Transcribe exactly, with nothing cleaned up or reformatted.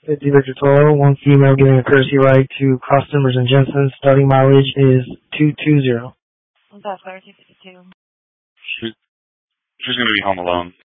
fifty Victor Toro, one female giving a courtesy ride to customers in Jensen. Starting mileage is two two zero. That's Clarity fifty-two. She, she's going to be home alone.